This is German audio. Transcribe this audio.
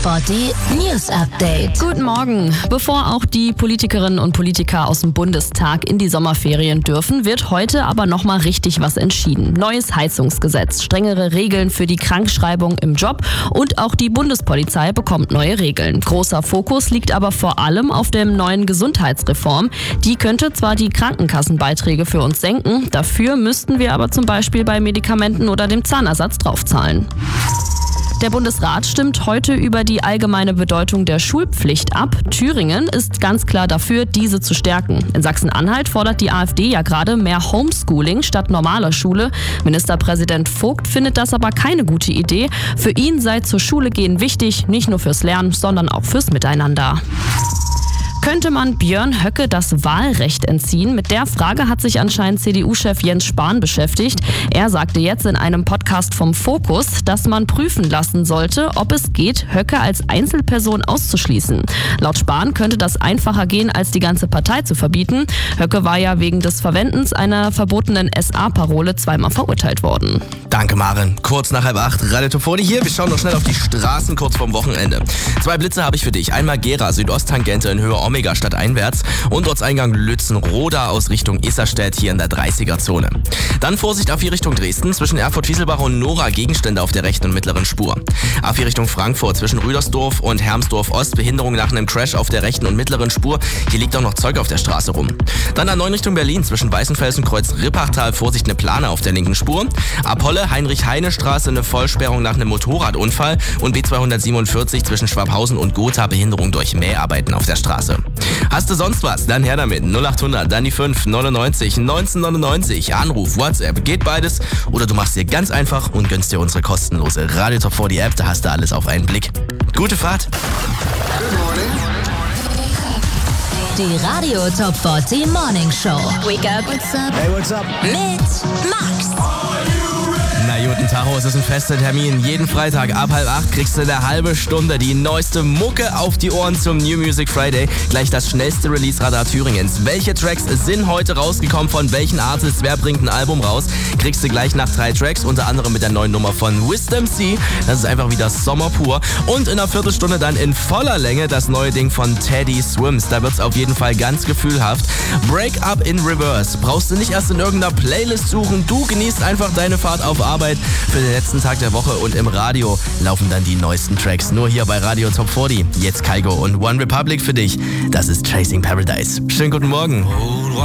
Top 40 News Update. Guten Morgen. Bevor auch die Politikerinnen und Politiker aus dem Bundestag in die Sommerferien dürfen, wird heute aber nochmal richtig was entschieden. Neues Heizungsgesetz, strengere Regeln für die Krankschreibung im Job und auch die Bundespolizei bekommt neue Regeln. Großer Fokus liegt aber vor allem auf der neuen Gesundheitsreform. Die könnte zwar die Krankenkassenbeiträge für uns senken, dafür müssten wir aber zum Beispiel bei Medikamenten oder dem Zahnersatz draufzahlen. Der Bundesrat stimmt heute über die allgemeine Bedeutung der Schulpflicht ab. Thüringen ist ganz klar dafür, diese zu stärken. In Sachsen-Anhalt fordert die AfD ja gerade mehr Homeschooling statt normaler Schule. Ministerpräsident Vogt findet das aber keine gute Idee. Für ihn sei zur Schule gehen wichtig, nicht nur fürs Lernen, sondern auch fürs Miteinander. Könnte man Björn Höcke das Wahlrecht entziehen? Mit der Frage hat sich anscheinend CDU-Chef Jens Spahn beschäftigt. Er sagte jetzt in einem Podcast vom Fokus, dass man prüfen lassen sollte, ob es geht, Höcke als Einzelperson auszuschließen. Laut Spahn könnte das einfacher gehen, als die ganze Partei zu verbieten. Höcke war ja wegen des Verwendens einer verbotenen SA-Parole zweimal verurteilt worden. Danke, Maren. Kurz nach 7:30, Radio Top 40 hier. Wir schauen noch schnell auf die Straßen kurz vorm Wochenende. 2 Blitze habe ich für dich. Einmal Gera, Südosttangente in Höhe Omega stadteinwärts und Ortseingang Lützenroda aus Richtung Isarstedt hier in der 30er-Zone. Dann Vorsicht A4 Richtung Dresden, zwischen Erfurt-Wieselbach und Nora Gegenstände auf der rechten und mittleren Spur. A4 Richtung Frankfurt, zwischen Rüdersdorf und Hermsdorf-Ost, Behinderung nach einem Crash auf der rechten und mittleren Spur. Hier liegt auch noch Zeug auf der Straße rum. Dann A9 Richtung Berlin, zwischen Weißenfels und Kreuz Rippachtal, Vorsicht eine Plane auf der linken Spur. Apollo, Heinrich-Heine-Straße, eine Vollsperrung nach einem Motorradunfall und B247 zwischen Schwabhausen und Gotha, Behinderung durch Mäharbeiten auf der Straße. Hast du sonst was? Dann her damit. 0800, dann die 5 99 1999. Anruf, WhatsApp, geht beides. Oder du machst dir ganz einfach und gönnst dir unsere kostenlose Radio Top 40 App. Da hast du alles auf einen Blick. Gute Fahrt. Die Radio Top 40 Morning Show. Wake up. What's up? Hey, what's up? Mit Max. Na guten Tacho, es ist ein fester Termin. Jeden Freitag ab 7:30 kriegst du eine halbe Stunde die neueste Mucke auf die Ohren zum New Music Friday. Gleich das schnellste Release-Radar Thüringens. Welche Tracks sind heute rausgekommen, von welchen Artists, wer bringt ein Album raus? Kriegst du gleich nach 3 Tracks, unter anderem mit der neuen Nummer von Wisdom C. Das ist einfach wieder Sommer pur. Und in einer Viertelstunde dann in voller Länge das neue Ding von Teddy Swims. Da wird's auf jeden Fall ganz gefühlhaft. Break Up in Reverse. Brauchst du nicht erst in irgendeiner Playlist suchen. Du genießt einfach deine Fahrt auf Arbeit für den letzten Tag der Woche und im Radio laufen dann die neuesten Tracks. Nur hier bei Radio Top 40. Jetzt Kygo und One Republic für dich. Das ist Chasing Paradise. Schönen guten Morgen.